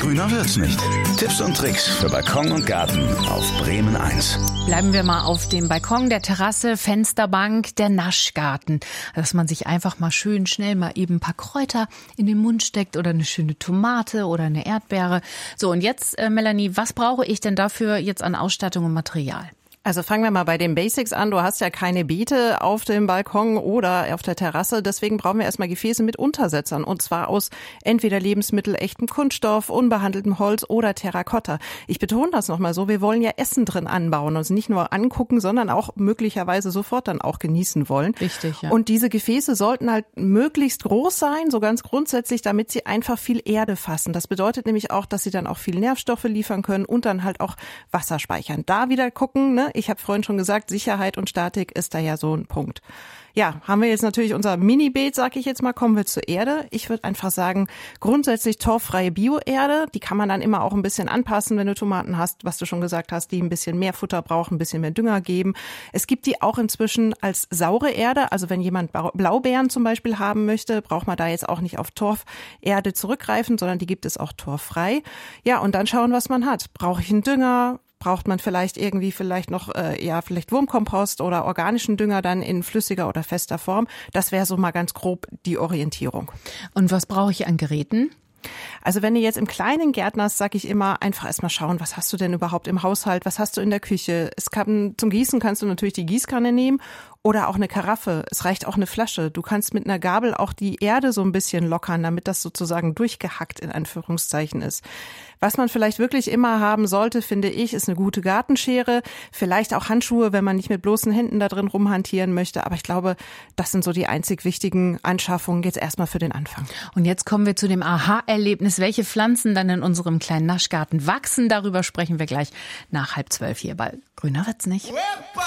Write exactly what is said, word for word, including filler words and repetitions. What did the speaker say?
Grüner wird's nicht. Tipps und Tricks für Balkon und Garten auf Bremen eins. Bleiben wir mal auf dem Balkon, der Terrasse, Fensterbank, der Naschgarten. Dass man sich einfach mal schön schnell mal eben ein paar Kräuter in den Mund steckt oder eine schöne Tomate oder eine Erdbeere. So, und jetzt, äh, Melanie, was brauche ich denn dafür jetzt an Ausstattung und Material? Also fangen wir mal bei den Basics an. Du hast ja keine Beete auf dem Balkon oder auf der Terrasse. Deswegen brauchen wir erstmal Gefäße mit Untersetzern. Und zwar aus entweder Lebensmittel, echtem Kunststoff, unbehandeltem Holz oder Terrakotta. Ich betone das nochmal so. Wir wollen ja Essen drin anbauen. Uns nicht nur angucken, sondern auch möglicherweise sofort dann auch genießen wollen. Richtig, ja. Und diese Gefäße sollten halt möglichst groß sein, so ganz grundsätzlich, damit sie einfach viel Erde fassen. Das bedeutet nämlich auch, dass sie dann auch viel Nährstoffe liefern können und dann halt auch Wasser speichern. Da wieder gucken, ne? Ich habe vorhin schon gesagt, Sicherheit und Statik ist da ja so ein Punkt. Ja, haben wir jetzt natürlich unser Mini-Beet, sag ich jetzt mal, kommen wir zur Erde. Ich würde einfach sagen, grundsätzlich torffreie Bio-Erde. Die kann man dann immer auch ein bisschen anpassen, wenn du Tomaten hast, was du schon gesagt hast, die ein bisschen mehr Futter brauchen, ein bisschen mehr Dünger geben. Es gibt die auch inzwischen als saure Erde. Also wenn jemand Blaubeeren zum Beispiel haben möchte, braucht man da jetzt auch nicht auf Torferde zurückgreifen, sondern die gibt es auch torffrei. Ja, und dann schauen, was man hat. Brauche ich einen Dünger? Braucht man vielleicht irgendwie vielleicht noch äh, ja vielleicht Wurmkompost oder organischen Dünger dann in flüssiger oder fester Form? Das wäre so mal ganz grob die Orientierung. Und was brauche ich an Geräten? Also wenn du jetzt im kleinen Gärtnerst, sag ich immer, einfach erstmal schauen, was hast du denn überhaupt im Haushalt, was hast du in der Küche? Es kann, zum Gießen kannst du natürlich die Gießkanne nehmen oder auch eine Karaffe. Es reicht auch eine Flasche. Du kannst mit einer Gabel auch die Erde so ein bisschen lockern, damit das sozusagen durchgehackt in Anführungszeichen ist. Was man vielleicht wirklich immer haben sollte, finde ich, ist eine gute Gartenschere. Vielleicht auch Handschuhe, wenn man nicht mit bloßen Händen da drin rumhantieren möchte. Aber ich glaube, das sind so die einzig wichtigen Anschaffungen jetzt erstmal für den Anfang. Und jetzt kommen wir zu dem Aha-Erlebnis. Welche Pflanzen dann in unserem kleinen Naschgarten wachsen, darüber sprechen wir gleich nach halb zwölf hier bei Grüner wird's nicht. Opa!